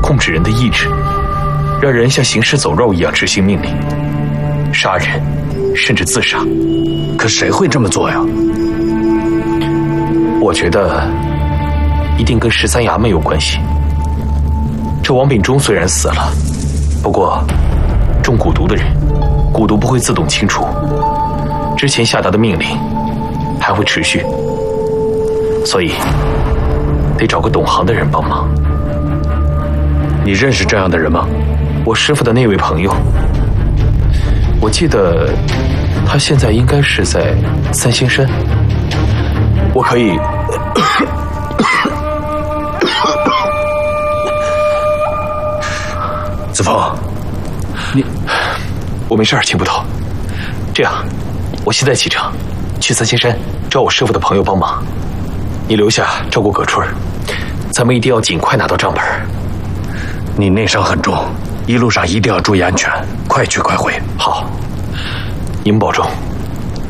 控制人的意志，让人像行尸走肉一样执行命令，杀人，甚至自杀。 可谁会这么做呀？ 我觉得一定跟13衙门有关系。这王秉忠虽然死了，不过中蛊毒的人，蛊毒不会自动清除，之前下达的命令还会持续，所以得找个懂行的人帮忙。 你认识这样的人吗？ 我师父的那位朋友，我记得他现在应该是在三仙山，我可以。 子枫， 我没事，请不透。这样，我现在启程去三仙山找我师父的朋友帮忙，你留下照顾葛春，咱们一定要尽快拿到账本。 你内伤很重，一路上一定要注意安全，快去快回。 好，你们保重。